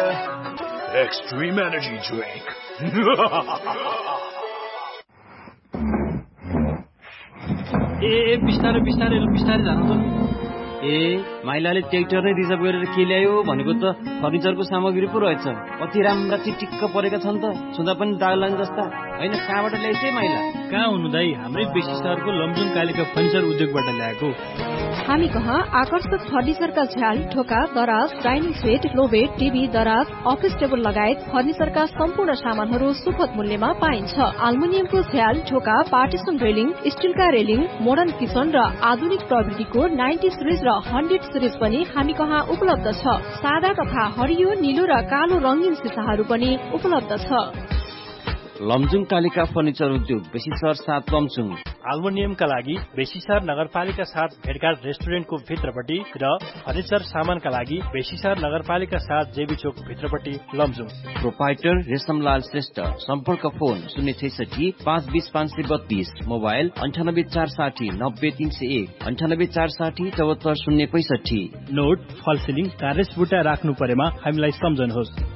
Extreme Energy Drink. बिस्तारै जानु त। माइलाले ट्र्याक्टर नै रिजर्भ गरेर के ल्यायो भनेको त फर्निचरको सामग्री पो रहेछ। कति राम्रा चिटिक्क परेका छन् त, छुँदा पनि दाग लाग्ने जस्ता। हैन, कहाँबाट ल्याइछे माइला? कहाँ हुनु दाइ, हाम्रै बेसी शहरको लमजुङ कालिका फर्निचर उद्योगबाट ल्याएको। हामी कहाँ आकर्षक फर्निचरका झ्याल, ढोका, दराज, डाइनिङ सेट, लोबेड, टिभी, दराज, अफिस टेबल लगायत फर्निचरका सम्पूर्ण सामानहरू सुपथ मूल्यमा पाइन्छ। एल्युमिनियमको झ्याल, ढोका, partition railing, स्टिलका railing, modern kitchen र आधुनिक प्रविधिको 90 सिरिज र 100 सिरिज पनि हामी कहाँ उपलब्ध छ। सादा तथा हरियो, नीलो र कालो रंगीन सिसाहरू पनि उपलब्ध छ। लमजुङ कालिका फर्निचर उद्योग, बेसी सहर 7 लमजुङ। एल्युमिनियमका लागि बेसीसर नगरपालिका 7 भेटघाट रेस्टुरेन्टको भित्रपट्टि र फर्निचर सामानका लागि बेसीसर नगरपालिका 7 जेबी चोक भित्रपट्टि लमजुङ। प्रोपाइटर रेशमलाल श्रेष्ठ। सम्पर्क फोन 066 520 532, मोबाइल 98 460 90 301, 98 460 74 065। नोट, फल सिलिङ, कार्रेस बुट्टा राख्नु परेमा हामीलाई सम्झनुहोस्।